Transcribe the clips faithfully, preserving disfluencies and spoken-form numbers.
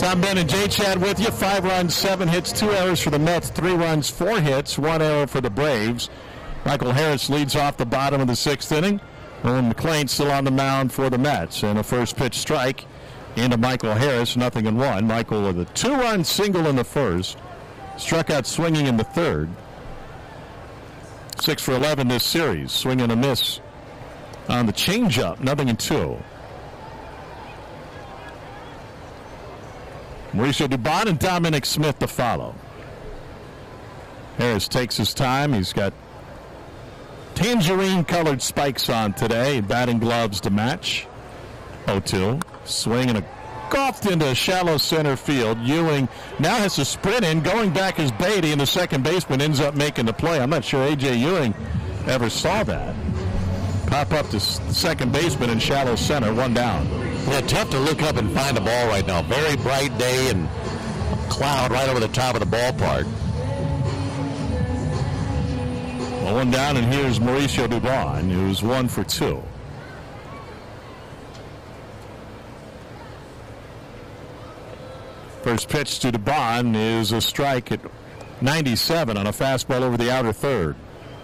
Tom Ben and Jay Chad with you. Five runs, seven hits, two errors for the Mets. Three runs, four hits, one error for the Braves. Michael Harris leads off the bottom of the sixth inning. And McLean still on the mound for the Mets. And a first pitch strike into Michael Harris, nothing in one. Michael with a two-run single in the first. Struck out swinging in the third. Six for eleven this series. Swing and a miss on the changeup, nothing in two. Mauricio Dubon and Dominic Smith to follow. Harris takes his time. He's got tangerine-colored spikes on today. Batting gloves to match. oh two. Swing and a golfed into shallow center field. Ewing now has to sprint in. Going back is Beatty, and the second baseman ends up making the play. I'm not sure A J. Ewing ever saw that. Pop up to second baseman in shallow center, one down. Yeah, tough to look up and find the ball right now. Very bright day and a cloud right over the top of the ballpark. Well, one down, and here's Mauricio Dubon, who's one for two. First pitch to Dubon is a strike at ninety-seven on a fastball over the outer third.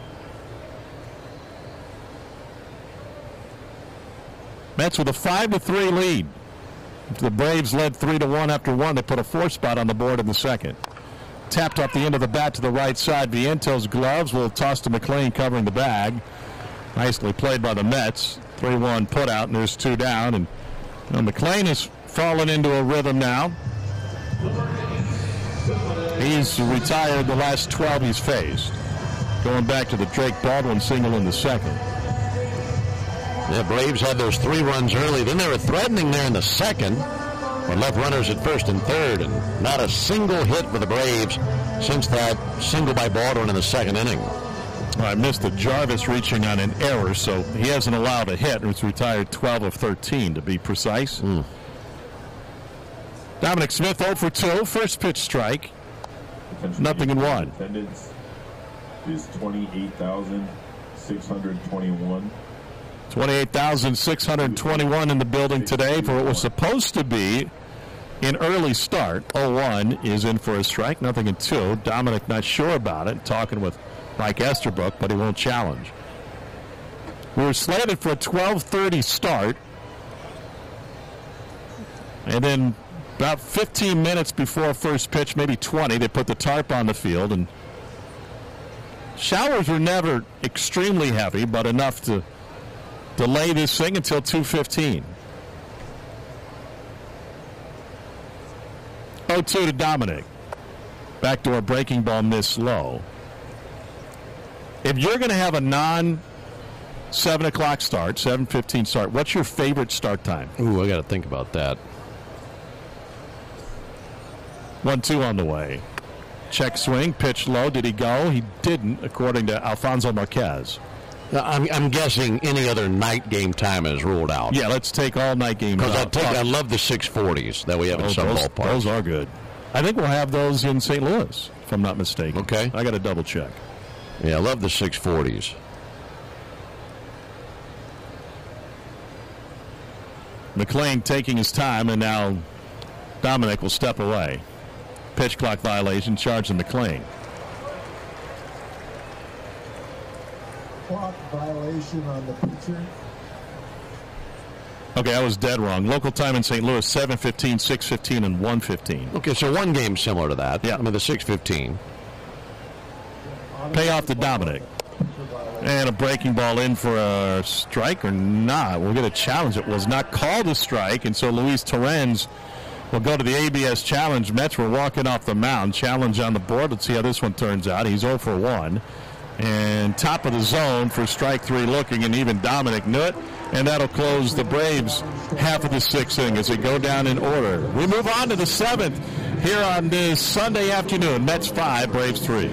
Mets with a five to three lead. The Braves led three to one after one. They put a four spot on the board in the second. Tapped off the end of the bat to the right side. Viento's gloves will toss to McLean covering the bag. Nicely played by the Mets. three one put out, and there's two down. And you know, McLean has fallen into a rhythm now. He's retired the last twelve he's faced. Going back to the Drake Baldwin single in the second. The Braves had those three runs early. Then they were threatening there in the second. But left runners at first and third. And not a single hit for the Braves since that single by Baldwin in the second inning. Well, I missed the Jarvis reaching on an error, so he hasn't allowed a hit. He's retired twelve of thirteen, to be precise. Mm. Dominic Smith oh for two. First pitch strike. Nothing in one. Attendance is twenty-eight thousand six hundred twenty-one. twenty-eight thousand six hundred twenty-one in the building today for what was supposed to be an early start. oh one is in for a strike. Nothing in two. Dominic not sure about it. Talking with Mike Esterbrook, but he won't challenge. We were slated for a twelve thirty start. And then about fifteen minutes before first pitch, maybe twenty, they put the tarp on the field. And showers were never extremely heavy, but enough to delay this thing until two fifteen. oh two to Dominic. Backdoor breaking ball missed low. If you're going to have a non seven o'clock start, seven fifteen start, what's your favorite start time? Ooh, I got to think about that. one two on the way. Check swing, pitch low. Did he go? He didn't, according to Alfonso Marquez. I'm, I'm guessing any other night game time is ruled out. Yeah, let's take all night games Because I, out. take- I love the six forties that we have in Those, some those, ballparks. those are good. I think we'll have those in Saint Louis, if I'm not mistaken. Okay. I got to double check. Yeah, I love the six forties. McLean taking his time, and now Dominic will step away. Pitch clock violation, charging McLean. Clock violation on the pitcher. Okay, I was dead wrong. Local time in Saint Louis, seven fifteen, six fifteen, and one fifteen. Okay, so one game similar to that. Yeah. I mean, the six fifteen. Payoff to Dominic. And a breaking ball in for a strike or not. We'll get a challenge. It was not called a strike, and so Luis Torrens will go to the A B S challenge. Mets were walking off the mound. Challenge on the board. Let's see how this one turns out. He's oh for one. And top of the zone for strike three looking, and even Dominic knew it. And that'll close the Braves half of the sixth inning as they go down in order. We move on to the seventh here on this Sunday afternoon. Mets five, Braves three.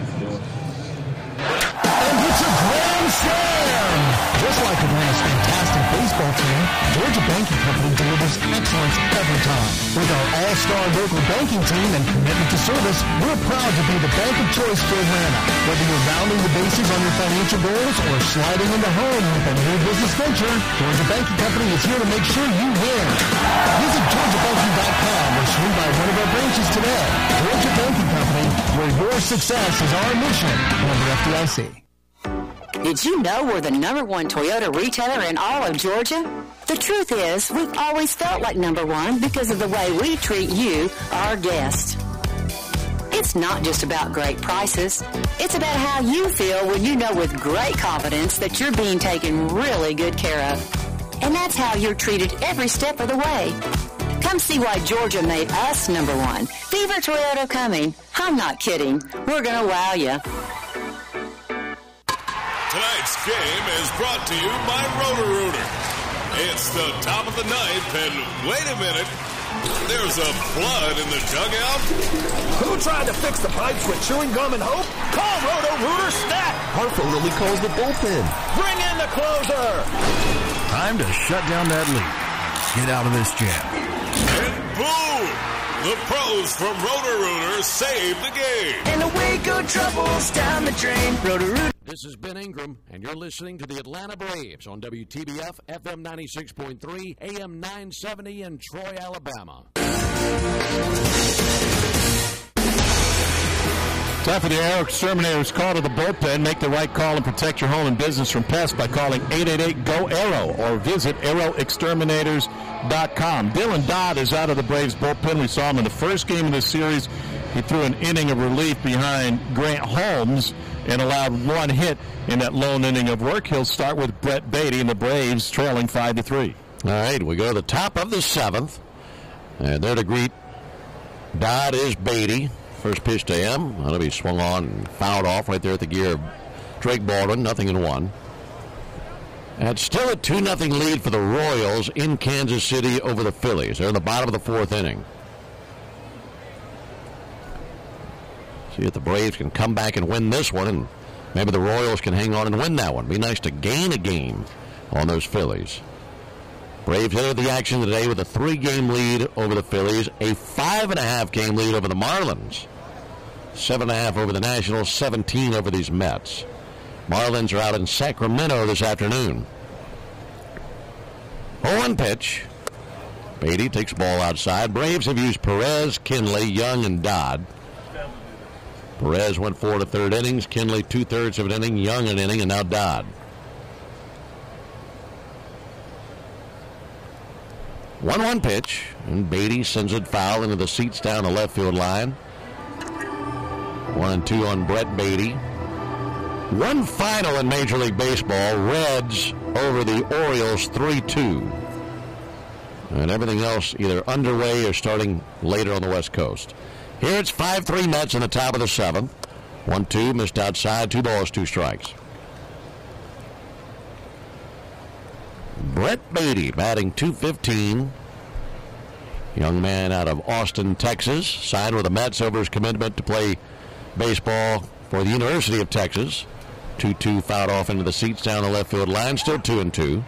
And it's a grand slam! Just like Atlanta's fantastic baseball team, Georgia Banking Company delivers excellence every time. With our all-star local banking team and commitment to service, we're proud to be the bank of choice for Atlanta. Whether you're rounding the bases on your financial goals or sliding into home with a new business venture, Georgia Banking Company is here to make sure you win. Visit Georgia Banking dot com or swing by one of our branches today. Georgia Banking Company, where your success is our mission. Member F D I C. Did you know we're the number one Toyota retailer in all of Georgia? The truth is, we've always felt like number one because of the way we treat you, our guests. It's not just about great prices. It's about how you feel when you know with great confidence that you're being taken really good care of. And that's how you're treated every step of the way. Come see why Georgia made us number one. Fever Toyota coming. I'm not kidding. We're going to wow you. Tonight's game is brought to you by Roto-Rooter. It's the top of the ninth, and wait a minute, there's a flood in the dugout. Who tried to fix the pipes with chewing gum and hope? Call Roto-Rooter stat. Hartford only calls the bullpen. Bring in the closer. Time to shut down that lead. Get out of this jam. And boom! The pros from Roto-Rooter saved the game. And away go troubles down the drain. Roto-Rooter. This is Ben Ingram, and you're listening to the Atlanta Braves on W T B F, F M ninety-six point three, A M nine seventy in Troy, Alabama. Time for the Aero Exterminators call to the bullpen. Make the right call and protect your home and business from pests by calling eight eight eight, G O, AERO or visit aero exterminators dot com. Dylan Dodd is out of the Braves bullpen. We saw him in the first game of the series. He threw an inning of relief behind Grant Holmes and allowed one hit in that lone inning of work. He'll start with Brett Beatty and the Braves trailing five to three. All right, we go to the top of the seventh. And there to greet Dodd is Beatty. First pitch to him. That'll be swung on and fouled off right there at the gear of Drake Baldwin. Nothing in one. And still a two nothing lead for the Royals in Kansas City over the Phillies. They're in the bottom of the fourth inning. See if the Braves can come back and win this one, and maybe the Royals can hang on and win that one. Be nice to gain a game on those Phillies. Braves entered the action today with a three-game lead over the Phillies, a five-and-a-half game lead over the Marlins, seven and a half over the Nationals, seventeen over these Mets. Marlins are out in Sacramento this afternoon. oh one pitch. Beatty takes the ball outside. Braves have used Perez, Kinley, Young, and Dodd. Perez went four to third innings. Kinley two-thirds of an inning. Young an inning, and now Dodd. one one pitch, and Beatty sends it foul into the seats down the left field line. One and two on Brett Beatty. One final in Major League Baseball. Reds over the Orioles three two. And everything else either underway or starting later on the West Coast. Here it's five three Mets in the top of the seventh. one two, missed outside, two balls, two strikes. Brett Beatty batting two fifteen. Young man out of Austin, Texas. Signed with the Mets over his commitment to play baseball for the University of Texas. two two fouled off into the seats down the left field line. Still two and two.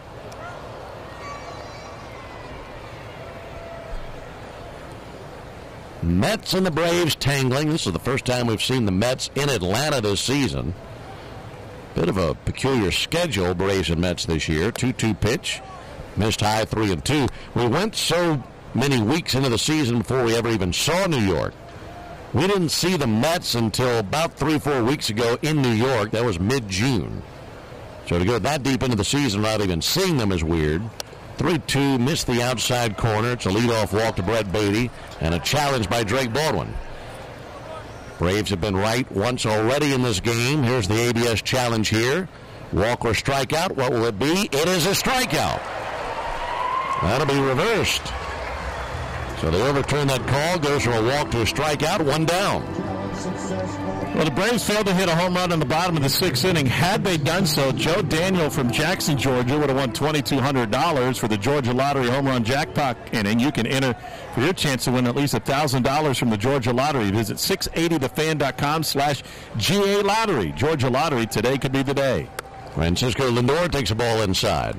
Mets and the Braves tangling. This is the first time we've seen the Mets in Atlanta this season. Bit of a peculiar schedule, Braves and Mets this year. two two pitch. Missed high three and two. We went so many weeks into the season before we ever even saw New York. We didn't see the Mets until about three, four weeks ago in New York. That was mid-June. So to go that deep into the season without even seeing them is weird. three two, missed the outside corner. It's a leadoff walk to Brett Beatty and a challenge by Drake Baldwin. Braves have been right once already in this game. Here's the A B S challenge here. Walk or strikeout. What will it be? It is a strikeout. That'll be reversed. So they overturn that call. Goes from a walk to a strikeout. One down. Well, the Braves failed to hit a home run in the bottom of the sixth inning. Had they done so, Joe Daniel from Jackson, Georgia, would have won two thousand two hundred dollars for the Georgia Lottery home run jackpot inning. You can enter for your chance to win at least one thousand dollars from the Georgia Lottery. Visit six eighty the fan dot com slash G A Lottery. Georgia Lottery, today could be the day. Francisco Lindor takes a ball inside.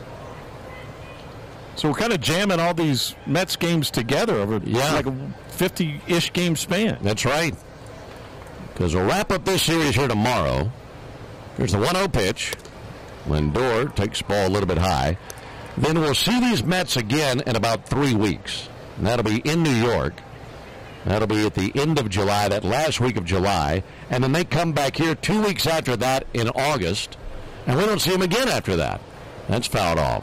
So we're kind of jamming all these Mets games together over yeah. like a fifty-ish game span. That's right. Because we'll wrap up this series here tomorrow. Here's the one oh pitch. Lindor takes the ball a little bit high. Then we'll see these Mets again in about three weeks. And that'll be in New York. That'll be at the end of July, that last week of July. And then they come back here two weeks after that in August, and we don't see them again after that. That's fouled off.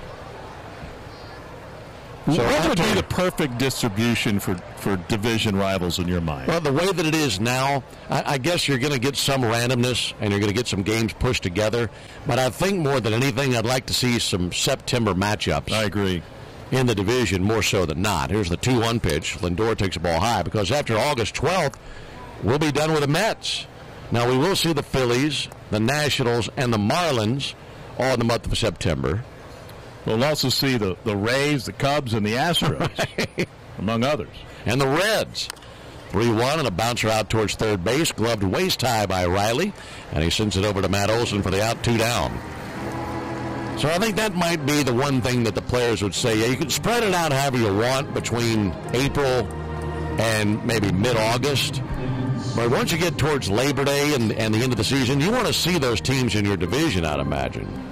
So what would be the perfect distribution for, for division rivals in your mind? Well, the way that it is now, I, I guess you're going to get some randomness and you're going to get some games pushed together. But I think more than anything, I'd like to see some September matchups. I agree. In the division, more so than not. Here's the two one pitch. Lindor takes the ball high because after August twelfth, we'll be done with the Mets. Now, we will see the Phillies, the Nationals, and the Marlins all in the month of September. We'll also see the, the Rays, the Cubs, and the Astros, right. Among others. And the Reds. three one and a bouncer out towards third base. Gloved waist high by Riley. And he sends it over to Matt Olson for the out, two down. So I think that might be the one thing that the players would say. Yeah, you can spread it out however you want between April and maybe mid-August. But once you get towards Labor Day and, and the end of the season, you want to see those teams in your division, I'd imagine.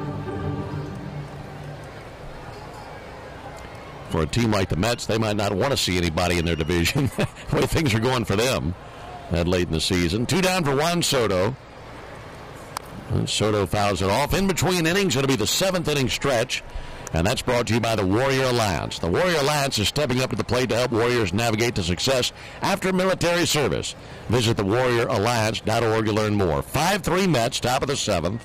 For a team like the Mets, they might not want to see anybody in their division. The way things are going for them that late in the season. Two down for Juan Soto. And Soto fouls it off. In between innings, it'll be the seventh inning stretch. And that's brought to you by the Warrior Alliance. The Warrior Alliance is stepping up to the plate to help warriors navigate to success after military service. Visit the warrior alliance dot org to learn more. five three Mets, top of the seventh.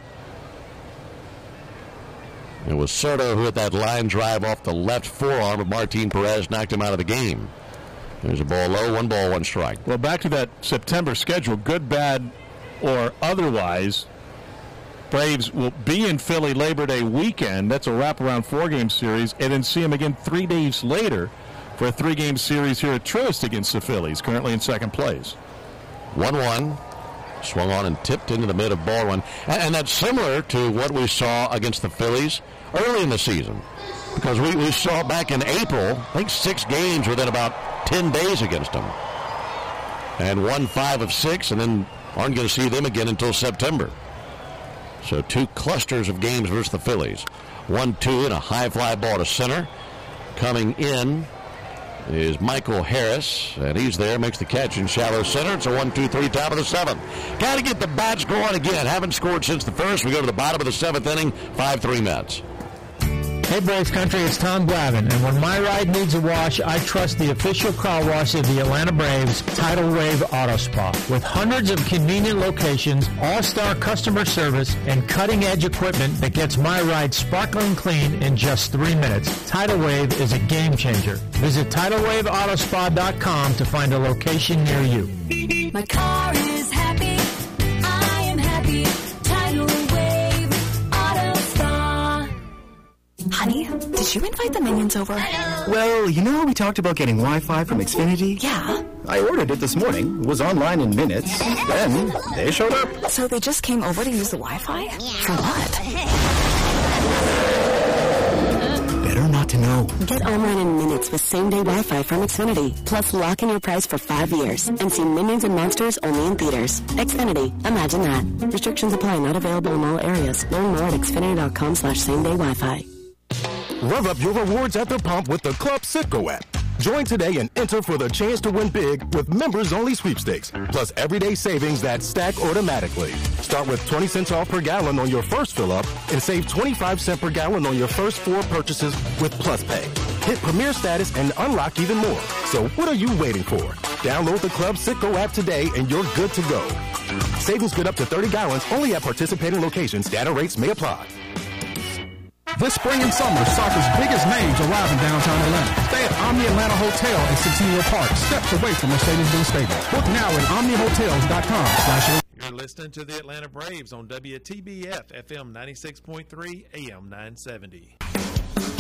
It was Soto who hit that line drive off the left forearm of Martin Perez, knocked him out of the game. There's a ball low, one ball, one strike. Well, back to that September schedule, good, bad, or otherwise, Braves will be in Philly Labor Day weekend. That's a wraparound four-game series, and then see them again three days later for a three-game series here at Truist against the Phillies, currently in second place. one one. Swung on and tipped into the mid of ball one. And, and that's similar to what we saw against the Phillies early in the season. Because we, we saw back in April, I think six games within about ten days against them. And won five of six, and then aren't going to see them again until September. So two clusters of games versus the Phillies. one two and a high fly ball to center. Coming in is Michael Harris, and he's there, makes the catch in shallow center. It's a one two three, top of the seventh. Got to get the bats going again. Haven't scored since the first. We go to the bottom of the seventh inning, five three Mets. Hey, Braves Country, it's Tom Glavine, and when my ride needs a wash, I trust the official car wash of the Atlanta Braves, Tidal Wave Auto Spa. With hundreds of convenient locations, all-star customer service, and cutting-edge equipment that gets my ride sparkling clean in just three minutes, Tidal Wave is a game-changer. Visit tidal wave auto spa dot com to find a location near you. My car is happy. I am happy. Tidal Wave Auto Spa. Honey, did you invite the minions over? Well, you know how we talked about getting Wi-Fi from Xfinity? Yeah. I ordered it this morning, was online in minutes, then they showed up. So they just came over to use the Wi-Fi? For what? Better not to know. Get online in minutes with same-day Wi-Fi from Xfinity. Plus, lock in your price for five years and see Minions and Monsters only in theaters. Xfinity. Imagine that. Restrictions apply. Not available in all areas. Learn more at xfinity dot com slash same-day Wi-Fi. Rev up your rewards at the pump with the Club Citgo app. Join today and enter for the chance to win big with members-only sweepstakes, plus everyday savings that stack automatically. Start with twenty cents off per gallon on your first fill-up and save twenty-five cents per gallon on your first four purchases with Plus Pay. Hit Premier Status and unlock even more. So what are you waiting for? Download the Club Citgo app today and you're good to go. Savings good up to thirty gallons only at participating locations. Data rates may apply. This spring and summer, soccer's biggest names arrive in downtown Atlanta. Stay at Omni Atlanta Hotel in Centennial Park, steps away from Mercedes-Benz Stadium. Book now at omni hotels dot com slash You're listening to the Atlanta Braves on W T B F F M ninety-six point three A M nine seventy.